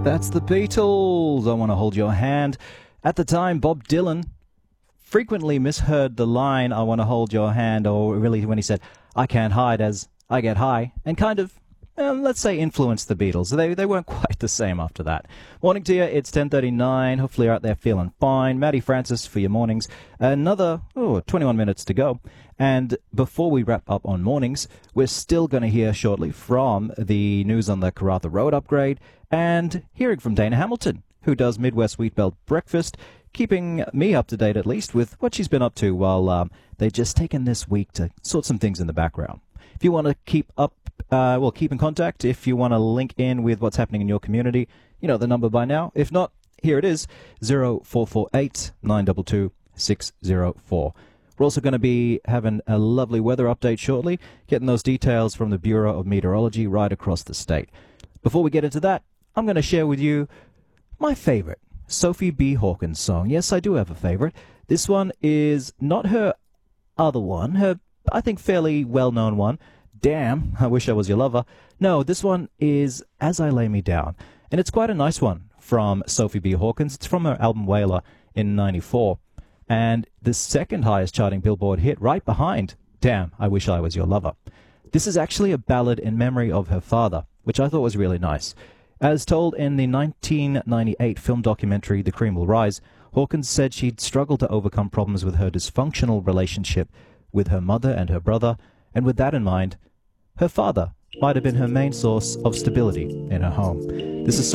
That's the Beatles. I Want to Hold Your Hand. At the time, Bob Dylan frequently misheard the line, I want to hold your hand, or really when he said, I can't hide as I get high, and kind of, let's say, influenced the Beatles. They weren't quite the same after that. Morning to you, it's 10:39. Hopefully you're out there feeling fine. Maddie Francis for your mornings. Another 21 minutes to go. And before we wrap up on mornings, we're still going to hear shortly from the news on the Karratha Road upgrade and hearing from Dana Hamilton, who does Midwest Wheatbelt Breakfast, keeping me up to date at least with what she's been up to while they've just taken this week to sort some things in the background. If you want to keep up, keep in contact. If you want to link in with what's happening in your community, you know the number by now. If not, here it is, 0448 922 604. We're also going to be having a lovely weather update shortly, getting those details from the Bureau of Meteorology right across the state. Before we get into that, I'm going to share with you my favorite Sophie B. Hawkins song. Yes, I do have a favorite. This one is not her other one, her, I think, fairly well-known one, Damn, I Wish I Was Your Lover. No, this one is As I Lay Me Down, and it's quite a nice one from Sophie B. Hawkins. It's from her album Whaler in '94, and the second highest charting Billboard hit right behind Damn, I Wish I Was Your Lover. This is actually a ballad in memory of her father, which I thought was really nice. As told in the 1998 film documentary The Cream Will Rise, Hawkins said she'd struggled to overcome problems with her dysfunctional relationship with her mother and her brother, and with that in mind, her father might have been her main source of stability in her home. This is